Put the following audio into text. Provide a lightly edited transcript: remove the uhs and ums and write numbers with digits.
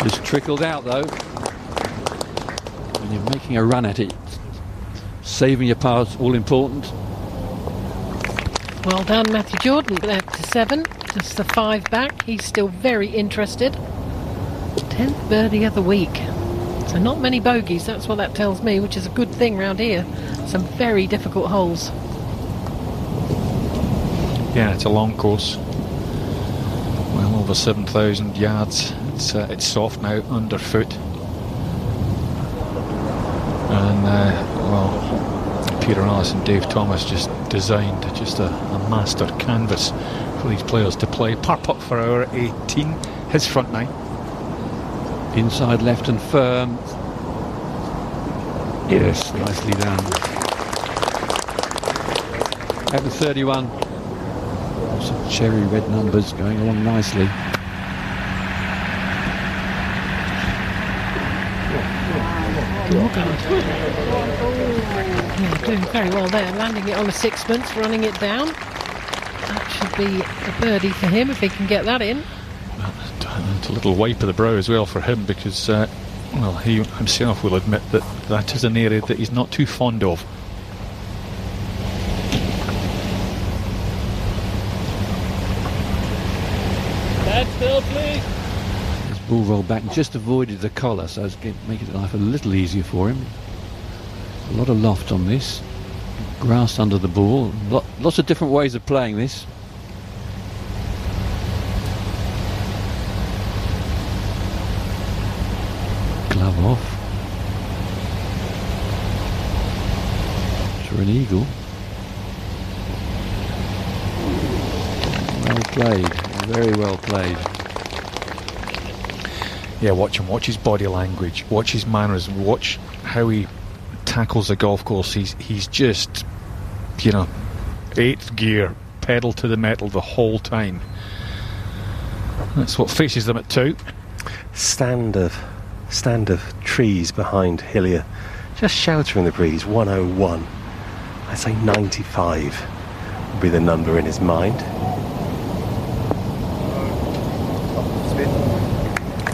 Just trickled out though. When you're making a run at it, saving your par's all important. Well done, Matthew Jordan. Left to 7, just the 5 back. He's still very interested. 10th birdie of the week. So not many bogeys, that's what that tells me, which is a good thing round here. Some very difficult holes. Yeah, it's a long course. Well over 7,000 yards. It's soft now, underfoot. And, Peter Allis and Dave Thomas just designed just a master canvas for these players to play. Par putt for hour 18, his front 9. Inside left and firm. Yes, nicely done. At the 31. Some cherry red numbers going along nicely. Yeah, doing very well there, landing it on a sixpence, running it down. That should be a birdie for him if he can get that in. It's a little wipe of the brow as well for him because, he himself will admit that that is an area that he's not too fond of. Still, please. His ball rolled back and just avoided the collar, so it's making life a little easier for him. A lot of loft on this. Grass under the ball. Lots of different ways of playing this. Glove off. For an eagle. Well played. Very well played. Yeah, watch him. Watch his body language. Watch his manners. Watch how he tackles the golf course. He's just, 8th gear, pedal to the metal the whole time. That's what faces them at 2. Stand of trees behind Hillier, just sheltering the breeze. 101. I'd say 95 would be the number in his mind.